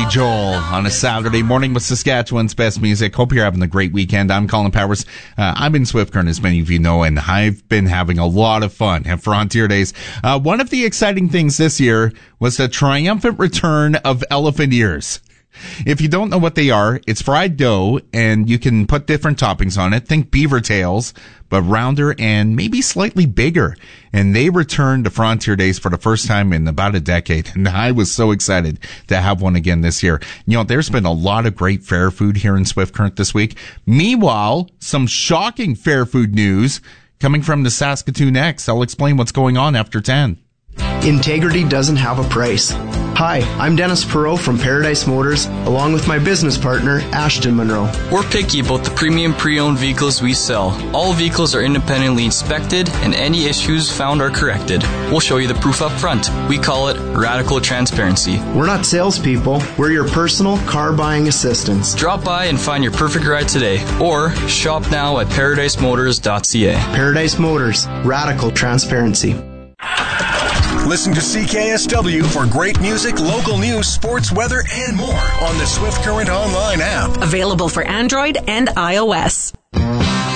Billy Joel on a Saturday morning with Saskatchewan's best music. Hope you're having a great weekend. I'm Colin Powers. I'm in Swift Current, as many of you know, and I've been having a lot of fun at Frontier Days. One of the exciting things this year was the triumphant return of elephant ears. If you don't know what they are, it's fried dough, and you can put different toppings on it. Think beaver tails, but rounder and maybe slightly bigger. And they returned to Frontier Days for the first time in about a decade. And I was so excited to have one again this year. You know, there's been a lot of great fair food here in Swift Current this week. Meanwhile, some shocking fair food news coming from the Saskatoon X. I'll explain what's going on after 10. Integrity doesn't have a price. Hi, I'm Dennis Perot from Paradise Motors, along with my business partner, Ashton Monroe. We're picky about the premium pre-owned vehicles we sell. All vehicles are independently inspected, and any issues found are corrected. We'll show you the proof up front. We call it radical transparency. We're not salespeople. We're your personal car buying assistants. Drop by and find your perfect ride today, or shop now at paradisemotors.ca. Paradise Motors, radical transparency. Listen to CKSW for great music, local news, sports, weather, and more on the Swift Current Online app. Available for Android and iOS.